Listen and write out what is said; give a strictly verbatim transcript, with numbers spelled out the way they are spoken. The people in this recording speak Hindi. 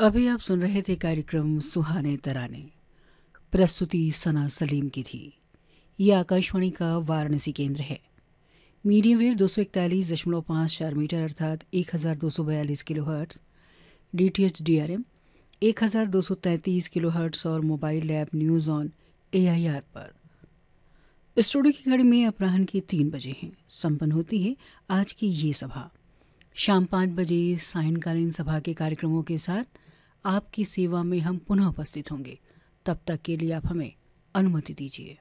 अभी आप सुन रहे थे कार्यक्रम सुहाने तराने। प्रस्तुति सना सलीम की थी। ये आकाशवाणी का वाराणसी केंद्र है। मीडियम वेव दो सौ इकतालीस दशमलव पाँच चार मीटर अर्थात एक हज़ार दो सौ बयालीस kilo hertz, D T H D R M एक हज़ार दो सौ तैंतीस किलो हर्ट्स और mobile app news on A I R पर। स्टूडियो की घड़ी में अपराह्न के तीन बजे हैं। संपन्न होती है आज की ये सभा। शाम पाँच बजे सायंकालीन सभा के कार्यक्रमों के साथ आपकी सेवा में हम पुनः उपस्थित होंगे। तब तक के लिए आप हमें अनुमति दीजिए।